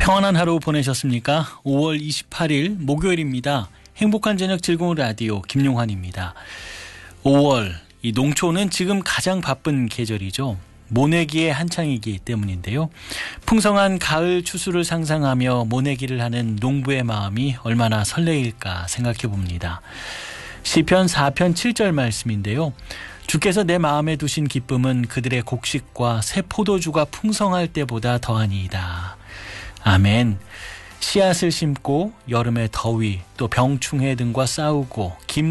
평안한 하루 보내셨습니까? 5월 28일 목요일입니다. 행복한 저녁 즐거운 라디오 김용환입니다. 5월, 이 농촌은 지금 가장 바쁜 계절이죠. 모내기의 한창이기 때문인데요. 풍성한 가을 추수를 상상하며 모내기를 하는 농부의 마음이 얼마나 설레일까 생각해 봅니다. 시편 4편 7절 말씀인데요. 주께서 내 마음에 두신 기쁨은 그들의 곡식과 새 포도주가 풍성할 때보다 더하니이다. 아멘. 씨앗을 심고 여름의 더위 또 병충해 등과 싸우고